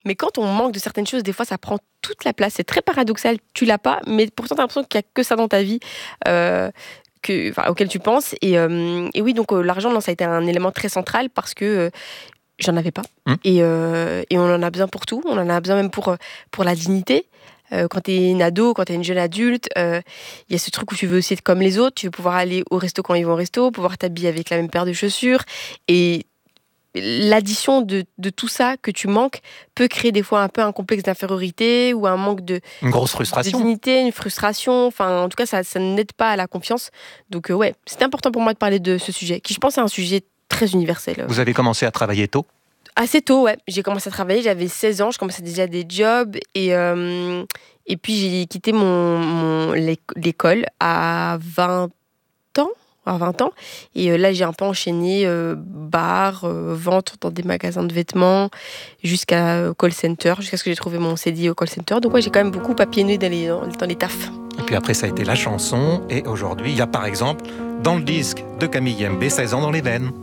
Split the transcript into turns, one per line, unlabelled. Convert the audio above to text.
Mais quand on manque de certaines choses, des fois, ça prend toute la place. C'est très paradoxal. Tu l'as pas, mais pourtant, tu as l'impression qu'il n'y a que ça dans ta vie auquel tu penses. Et oui, donc l'argent, non, ça a été un élément très central parce que j'en avais pas. Et on en a besoin pour tout. On en a besoin même pour la dignité. Quand t'es une ado, quand t'es une jeune adulte, il y a ce truc où tu veux aussi être comme les autres. Tu veux pouvoir aller au resto quand ils vont au resto, pouvoir t'habiller avec la même paire de chaussures. Et l'addition de tout ça que tu manques peut créer des fois un peu un complexe d'infériorité ou un manque
une grosse
de
frustration.
dignité, une frustration. Enfin, en tout cas, ça n'aide pas à la confiance. Donc ouais, c'était important pour moi de parler de ce sujet, qui je pense est un sujet très universel.
Vous avez commencé à travailler tôt ?
Assez tôt, ouais. J'ai commencé à travailler, j'avais 16 ans, je commençais déjà des jobs et puis j'ai quitté l'école à 20 ans. Et là, j'ai un peu enchaîné bar, vente dans des magasins de vêtements, jusqu'à call center, jusqu'à ce que j'ai trouvé mon CDI au call center. Donc ouais, j'ai quand même beaucoup papillonné dans les tafs.
Et puis après, ça a été la chanson. Et aujourd'hui, il y a par exemple, dans le disque de Camille Yembé, 16 ans dans les veines.